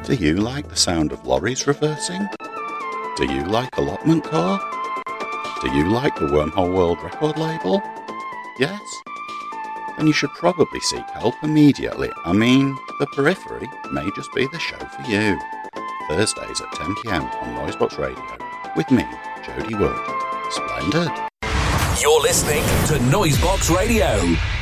Do you like the sound of lorries reversing? Do you like Allotment Core? Do you like the Wormhole World record label? Yes? Then you should probably seek help immediately. I mean, The Periphery may just be the show for you. Thursdays at 10 PM on Noisebox Radio with me, Jody Wood. Splendid. You're listening to Noisebox Radio.